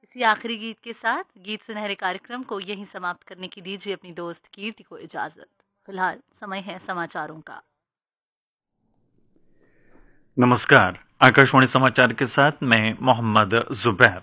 इसी आखिरी गीत के साथ गीत सुनहरे कार्यक्रम को यहीं समाप्त करने की दीजिए अपनी दोस्त कीर्ति को इजाजत। फिलहाल समय है समाचारों का। नमस्कार, आकाशवाणी समाचार के साथ मैं मोहम्मद जुबैर।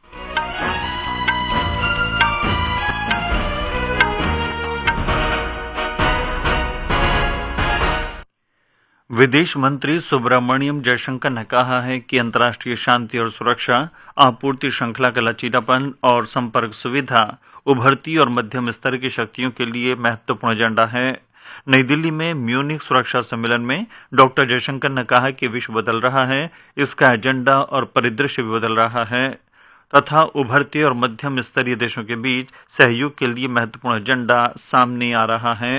विदेश मंत्री सुब्रमण्यम जयशंकर ने कहा है कि अंतर्राष्ट्रीय शांति और सुरक्षा, आपूर्ति श्रृंखला का लचीलापन और संपर्क सुविधा उभरती और मध्यम स्तर की शक्तियों के लिए महत्वपूर्ण एजेंडा है। नई दिल्ली में म्यूनिख सुरक्षा सम्मेलन में डॉक्टर जयशंकर ने कहा कि विश्व बदल रहा है, इसका एजेंडा और परिदृश्य भी बदल रहा है तथा उभरते और मध्यम स्तरीय देशों के बीच सहयोग के लिए महत्वपूर्ण एजेंडा सामने आ रहा है।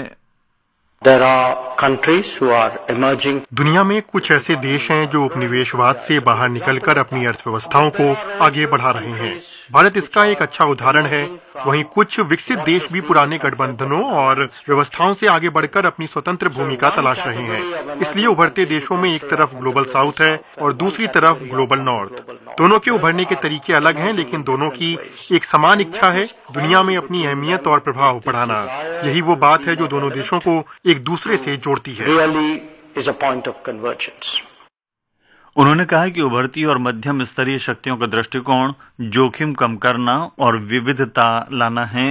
दुनिया में कुछ ऐसे देश हैं जो उपनिवेशवाद से बाहर निकलकर अपनी अर्थव्यवस्थाओं को आगे बढ़ा रहे हैं। भारत इसका एक अच्छा उदाहरण है। वहीं कुछ विकसित देश भी पुराने गठबंधनों और व्यवस्थाओं से आगे बढ़कर अपनी स्वतंत्र भूमिका तलाश रहे हैं। इसलिए उभरते देशों में एक तरफ ग्लोबल साउथ है और दूसरी तरफ ग्लोबल नॉर्थ। दोनों के उभरने के तरीके अलग हैं, लेकिन दोनों की एक समान इच्छा है दुनिया में अपनी अहमियत और प्रभाव बढ़ाना। यही वो बात है जो दोनों देशों को एक दूसरे से जोड़ती है। उन्होंने कहा कि उभरती और मध्यम स्तरीय शक्तियों का दृष्टिकोण जोखिम कम करना और विविधता लाना है।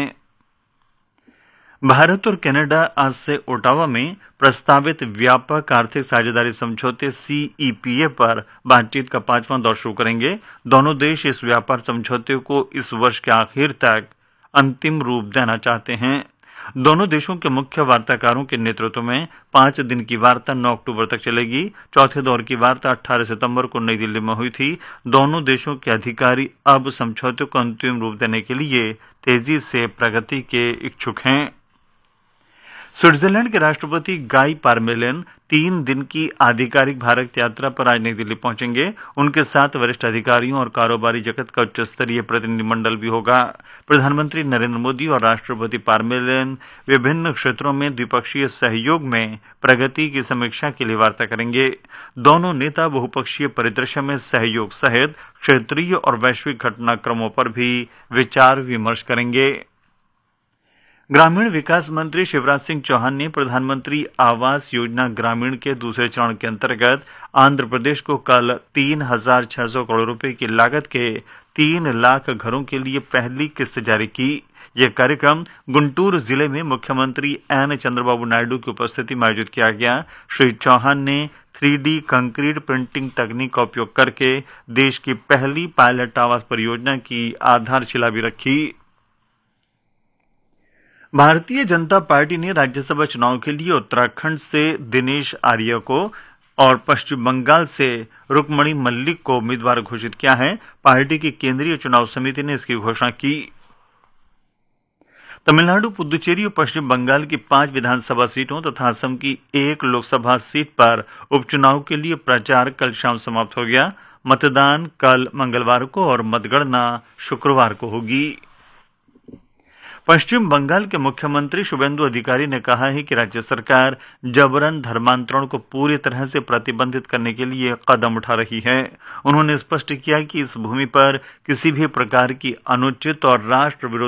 भारत और कनाडा आज से ओटावा में प्रस्तावित व्यापक आर्थिक साझेदारी समझौते CEPA पर बातचीत का 5वां दौर शुरू करेंगे। दोनों देश इस व्यापार समझौते को इस वर्ष के आखिर तक अंतिम रूप देना चाहते हैं। दोनों देशों के मुख्य वार्ताकारों के नेतृत्व में 5 दिन की वार्ता 9 अक्टूबर तक चलेगी। चौथे दौर की वार्ता 18 सितंबर को नई दिल्ली में हुई थी। दोनों देशों के अधिकारी अब समझौते को अंतिम रूप देने के लिए तेजी से प्रगति के इच्छुक हैं। स्विट्जरलैंड के राष्ट्रपति गाई पारमेलिन 3 दिन की आधिकारिक भारत यात्रा पर आज नई दिल्ली पहुंचेंगे। उनके साथ वरिष्ठ अधिकारियों और कारोबारी जगत का उच्च स्तरीय प्रतिनिधिमंडल भी होगा। प्रधानमंत्री नरेंद्र मोदी और राष्ट्रपति पारमेलिन विभिन्न क्षेत्रों में द्विपक्षीय सहयोग में प्रगति की समीक्षा के लिए वार्ता करेंगे। दोनों नेता बहुपक्षीय परिदृश्य में सहयोग सहित क्षेत्रीय और वैश्विक घटनाक्रमों पर भी विचार विमर्श करेंगे। ग्रामीण विकास मंत्री शिवराज सिंह चौहान ने प्रधानमंत्री आवास योजना ग्रामीण के दूसरे चरण के अंतर्गत आंध्र प्रदेश को कल 3,600 करोड़ रुपए की लागत के 3 लाख घरों के लिए पहली किस्त जारी की। यह कार्यक्रम गुंटूर जिले में मुख्यमंत्री एन चंद्रबाबू नायडू की उपस्थिति में आयोजित किया गया। श्री चौहान ने 3D कंक्रीट प्रिंटिंग तकनीक का उपयोग करके देश की पहली पायलट आवास परियोजना की आधारशिला भी रखी। भारतीय जनता पार्टी ने राज्यसभा चुनाव के लिए उत्तराखंड से दिनेश आर्य को और पश्चिम बंगाल से रुक्मणी मल्लिक को उम्मीदवार घोषित किया है। पार्टी की केंद्रीय चुनाव समिति ने इसकी घोषणा की। तमिलनाडु, पुदुचेरी और पश्चिम बंगाल की 5 विधानसभा सीटों तथा असम की 1 लोकसभा सीट पर उपचुनाव के लिए प्रचार कल शाम समाप्त हो गया। मतदान कल मंगलवार को और मतगणना शुक्रवार को होगी। पश्चिम बंगाल के मुख्यमंत्री शुभेंदु अधिकारी ने कहा है कि राज्य सरकार जबरन धर्मांतरण को पूरी तरह से प्रतिबंधित करने के लिए कदम उठा रही है। उन्होंने स्पष्ट किया कि इस भूमि पर किसी भी प्रकार की अनुचित और राष्ट्र विरोधी